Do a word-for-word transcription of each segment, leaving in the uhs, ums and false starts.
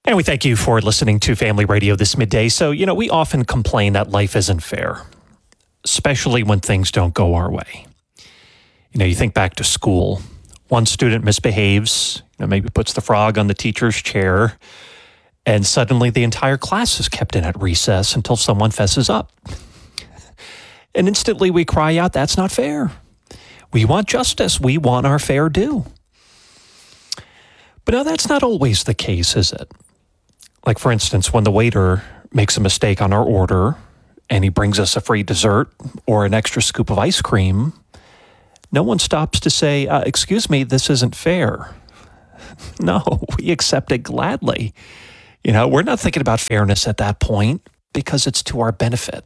And we thank you for listening to Family Radio this midday. So, you know, we often complain that life isn't fair, especially when things don't go our way. You know, you think back to school. One student misbehaves, you know, maybe puts the frog on the teacher's chair, and suddenly the entire class is kept in at recess until someone fesses up. And instantly we cry out, that's not fair. We want justice. We want our fair due. But no, that's not always the case, is it? Like, for instance, when the waiter makes a mistake on our order and he brings us a free dessert or an extra scoop of ice cream, no one stops to say, uh, excuse me, this isn't fair. No, we accept it gladly. You know, we're not thinking about fairness at that point because it's to our benefit.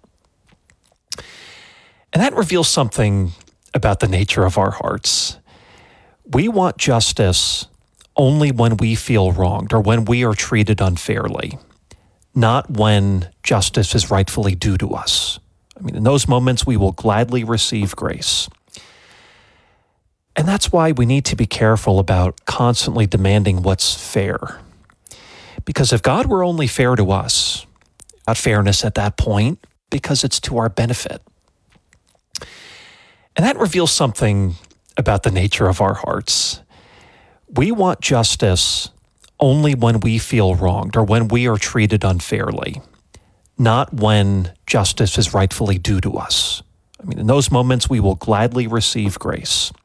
And that reveals something about the nature of our hearts. We want justice only when we feel wronged or when we are treated unfairly, not when justice is rightfully due to us. I mean, in those moments, we will gladly receive grace. And that's why we need to be careful about constantly demanding what's fair. Because if God were only fair to us, not fairness at that point, because it's to our benefit. And that reveals something about the nature of our hearts. We want justice only when we feel wronged or when we are treated unfairly, not when justice is rightfully due to us. I mean, in those moments, we will gladly receive grace.